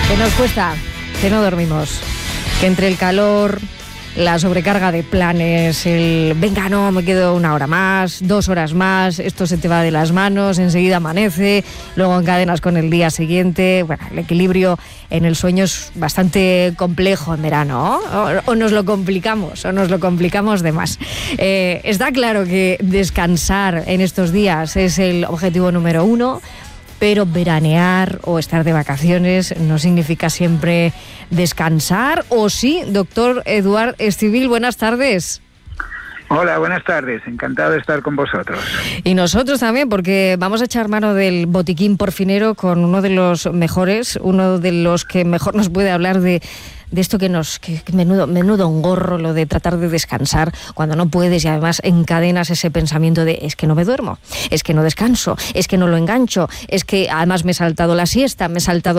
Que nos cuesta, que no dormimos, que entre el calor, la sobrecarga de planes, el venga, no, me quedo 1 hora más, 2 horas más, esto se te va de las manos, enseguida amanece, luego encadenas con el día siguiente. Bueno, el equilibrio en el sueño es bastante complejo en verano, ¿no? O nos lo complicamos de más. Está claro que descansar en estos días es el objetivo número 1, pero veranear o estar de vacaciones no significa siempre descansar, ¿o sí? Doctor Eduard Estivill, buenas tardes. Hola, buenas tardes. Encantado de estar con vosotros. Y nosotros también, porque vamos a echar mano del botiquín porfinero con uno de los mejores, uno de los que mejor nos puede hablar de esto que menudo un gorro, lo de tratar de descansar cuando no puedes, y además encadenas ese pensamiento de es que no me duermo, es que no descanso, es que no lo engancho, es que además me he saltado la siesta, me he saltado...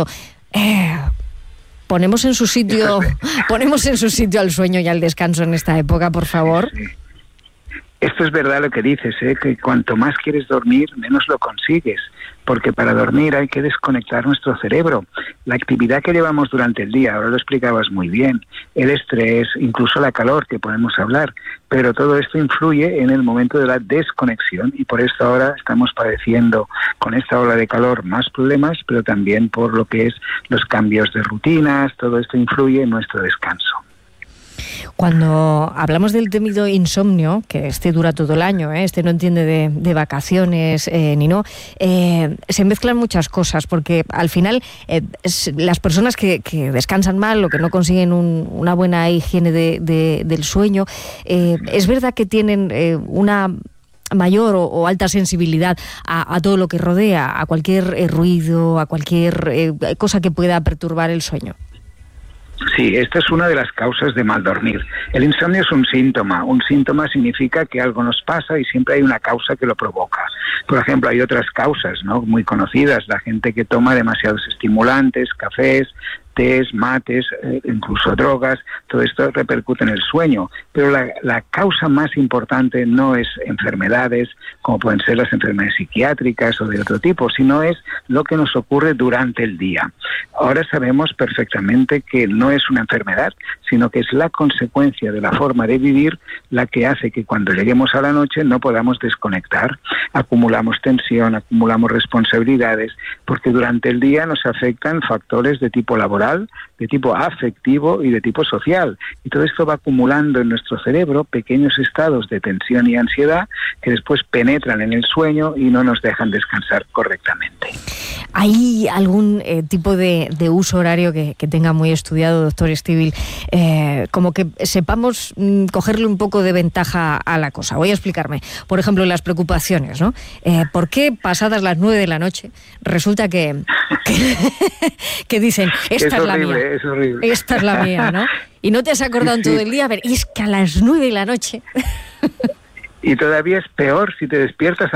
Ponemos en su sitio al sueño y al descanso en esta época, por favor. Sí. Esto es verdad lo que dices, que cuanto más quieres dormir, menos lo consigues, porque para dormir hay que desconectar nuestro cerebro. La actividad que llevamos durante el día, ahora lo explicabas muy bien, el estrés, incluso la calor, que podemos hablar, pero todo esto influye en el momento de la desconexión, y por esto ahora estamos padeciendo con esta ola de calor más problemas, pero también por lo que es los cambios de rutinas. Todo esto influye en nuestro descanso. Cuando hablamos del temido insomnio, que este dura todo el año, este no entiende de vacaciones ni no, se mezclan muchas cosas, porque al final las personas que descansan mal o que no consiguen una buena higiene del sueño, es verdad que tienen una mayor o alta sensibilidad a todo lo que rodea, a cualquier ruido, a cualquier cosa que pueda perturbar el sueño. Sí, esta es una de las causas de mal dormir. El insomnio es un síntoma. Un síntoma significa que algo nos pasa y siempre hay una causa que lo provoca. Por ejemplo, hay otras causas, ¿no?, muy conocidas. La gente que toma demasiados estimulantes, cafés, tés, mates, incluso drogas, todo esto repercute en el sueño. Pero la causa más importante no es enfermedades, como pueden ser las enfermedades psiquiátricas o de otro tipo, sino es lo que nos ocurre durante el día. Ahora sabemos perfectamente que no es una enfermedad, sino que es la consecuencia de la forma de vivir la que hace que cuando lleguemos a la noche no podamos desconectar. Acumulamos tensión, acumulamos responsabilidades, porque durante el día nos afectan factores de tipo laboral, de tipo afectivo y de tipo social. Y todo esto va acumulando en nuestro cerebro pequeños estados de tensión y ansiedad que después penetran en el sueño y no nos dejan descansar correctamente. ¿Hay algún tipo de uso horario que tenga muy estudiado, doctor Estivill, como que sepamos cogerle un poco de ventaja a la cosa? Voy a explicarme. Por ejemplo, las preocupaciones, ¿no? ¿Por qué pasadas las 9 de la noche resulta que dicen, esta es la mía, es horrible. Esta es la mía, ¿no? Y no te has acordado en todo el día, a ver, y es que a las 9 de la noche... Y todavía es peor si te despiertas